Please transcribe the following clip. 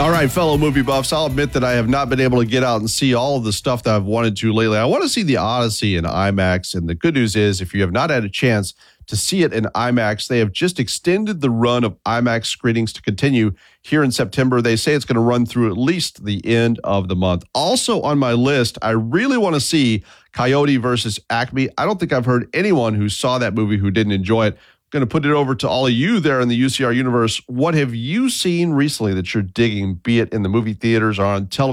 All right, fellow movie buffs, I'll admit that I have not been able to get out and see all of the stuff that I've wanted to lately. I want to see The Odyssey in IMAX, and the good news is if you have not had a chance to see it in IMAX, they have just extended the run of IMAX screenings to continue here in September. They say it's going to run through at least the end of the month. Also on my list, I really want to see Coyote versus Acme. I don't think I've heard anyone who saw that movie who didn't enjoy it. Going to put it over to all of you there in the UCR universe. What have you seen recently that you're digging, be it in the movie theaters or on television?